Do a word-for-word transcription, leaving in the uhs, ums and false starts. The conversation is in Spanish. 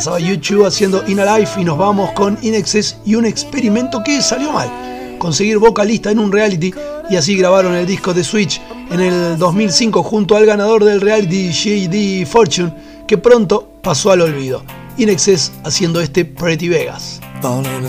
Pasaba U dos haciendo In A Life y nos vamos con In Excess y un experimento que salió mal. Conseguir vocalista en un reality y así grabaron el disco de Switch en el dos mil cinco junto al ganador del reality J D Fortune, que pronto pasó al olvido. In Excess haciendo este Pretty Vegas. Falling